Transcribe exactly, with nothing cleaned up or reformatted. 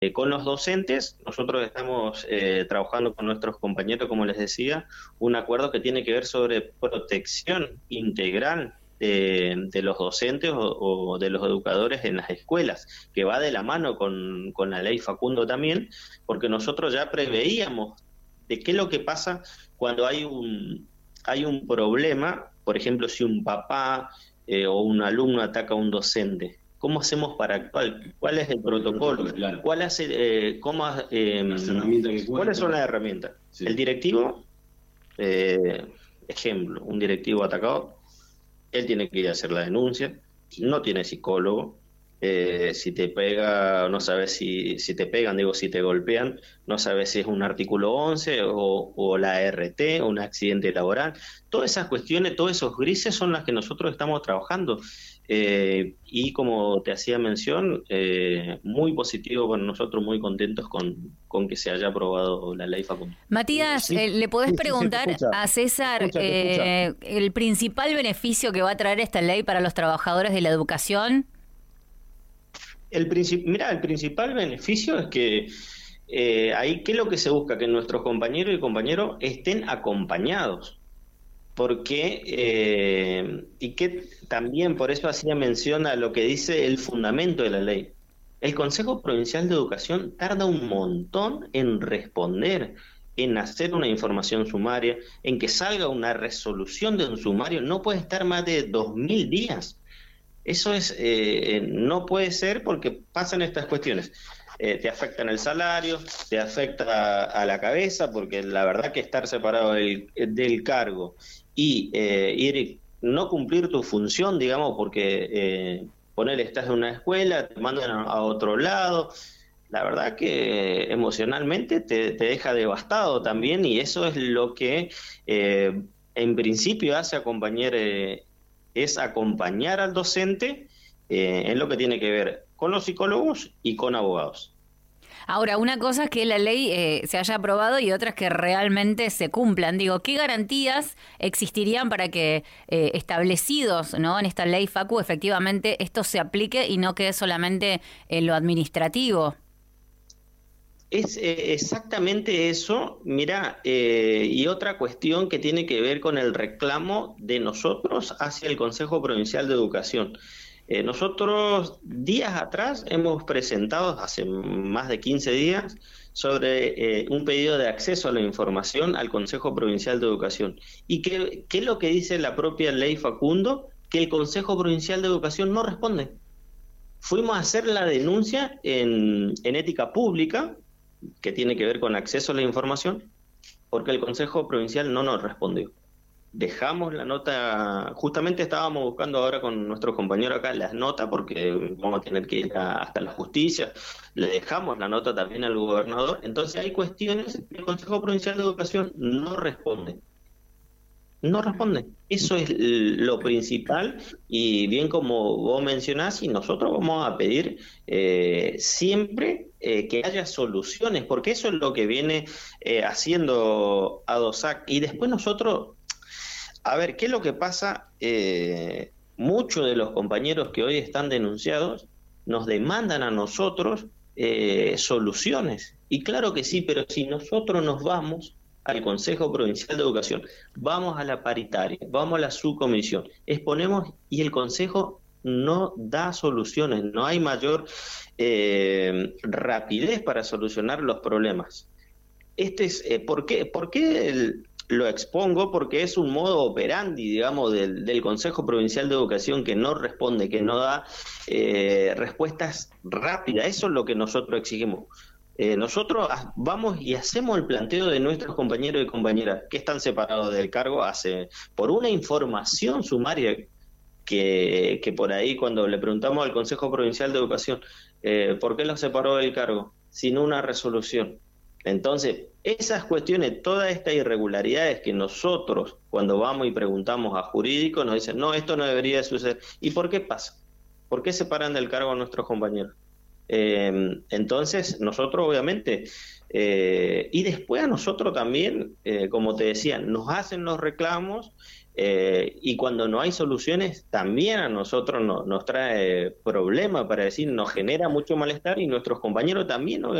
Eh, con los docentes, nosotros estamos eh, trabajando con nuestros compañeros, como les decía, un acuerdo que tiene que ver sobre protección integral de, de los docentes o, o de los educadores en las escuelas, que va de la mano con, con la ley Facundo también, porque nosotros ya preveíamos de qué es lo que pasa cuando hay un, hay un problema, por ejemplo, si un papá eh, o un alumno ataca a un docente. ¿Cómo hacemos para actuar? ¿Cuál es el protocolo? Claro. ¿Cuál hace, eh, cómo, eh, Las herramientas que ¿Cuáles son las herramientas? Sí. El directivo, eh, ejemplo, un directivo atacado, él tiene que ir a hacer la denuncia, no tiene psicólogo, eh, si te pega, no sabes si, si te pegan, digo, si te golpean, no sabes si es un artículo once o, o la R T, o un accidente laboral. Todas esas cuestiones, todos esos grises son las que nosotros estamos trabajando. Eh, y como te hacía mención, eh, muy positivo para nosotros, muy contentos con, con que se haya aprobado la ley Facundo. Matías, Sí, eh, ¿le podés sí, sí, preguntar se te escucha. a César Te escucha, te eh, el principal beneficio que va a traer esta ley para los trabajadores de la educación? El princip- mira, el principal beneficio es que eh, ahí, ¿qué es lo que se busca? Que nuestros compañeros y compañeros estén acompañados. Porque, eh, y que también por eso hacía mención a lo que dice el fundamento de la ley. El Consejo Provincial de Educación tarda un montón en responder, en hacer una información sumaria, en que salga una resolución de un sumario, no puede estar más de dos mil días. Eso es, eh, no puede ser porque pasan estas cuestiones. Eh, te afectan el salario, te afecta a, a la cabeza, porque la verdad que estar separado del, del cargo y eh, ir no cumplir tu función, digamos, porque eh, ponele, estás en una escuela, te mandan a, a otro lado, la verdad que emocionalmente te, te deja devastado también, y eso es lo que eh, en principio hace acompañar, eh, es acompañar al docente eh, en lo que tiene que ver con los psicólogos y con abogados. Ahora, una cosa es que la ley eh, se haya aprobado y otra es que realmente se cumplan. Digo, ¿qué garantías existirían para que eh, establecidos, ¿no?, en esta ley Facu efectivamente esto se aplique y no quede solamente en lo administrativo? Es eh, exactamente eso, mira, eh, y otra cuestión que tiene que ver con el reclamo de nosotros hacia el Consejo Provincial de Educación. Eh, nosotros días atrás hemos presentado, hace más de quince días, sobre eh, un pedido de acceso a la información al Consejo Provincial de Educación. ¿Y qué, qué es lo que dice la propia ley Facundo? Que el Consejo Provincial de Educación no responde. Fuimos a hacer la denuncia en, en ética pública, que tiene que ver con acceso a la información, porque el Consejo Provincial no nos respondió. Dejamos la nota, justamente estábamos buscando ahora con nuestros compañeros acá las notas, porque vamos a tener que ir a, hasta la justicia, le dejamos la nota también al gobernador, entonces hay cuestiones que el Consejo Provincial de Educación no responde. No responde. Eso es lo principal, y bien como vos mencionás, y nosotros vamos a pedir eh, siempre eh, que haya soluciones, porque eso es lo que viene eh, haciendo ADOSAC. Y después nosotros, a ver, ¿qué es lo que pasa? Eh, muchos de los compañeros que hoy están denunciados nos demandan a nosotros eh, soluciones. Y claro que sí, pero si nosotros nos vamos al Consejo Provincial de Educación, vamos a la paritaria, vamos a la subcomisión, exponemos y el Consejo no da soluciones, no hay mayor eh, rapidez para solucionar los problemas. Este es, eh, ¿por qué, por qué el, lo expongo? Porque es un modo operandi, digamos, del, del Consejo Provincial de Educación, que no responde, que no da eh, respuestas rápidas. Eso es lo que nosotros exigimos. Eh, nosotros vamos y hacemos el planteo de nuestros compañeros y compañeras que están separados del cargo hace por una información sumaria que, que por ahí cuando le preguntamos al Consejo Provincial de Educación eh, ¿por qué los separó del cargo? Sin una resolución. Entonces, esas cuestiones, todas estas irregularidades que nosotros cuando vamos y preguntamos a jurídicos nos dicen, no, esto no debería suceder. ¿Y por qué pasa? ¿Por qué separan del cargo a nuestros compañeros? Eh, entonces, nosotros obviamente, eh, y después a nosotros también, eh, como te decía, nos hacen los reclamos Eh, y cuando no hay soluciones, también a nosotros no, nos trae problema, para decir, nos genera mucho malestar y nuestros compañeros también,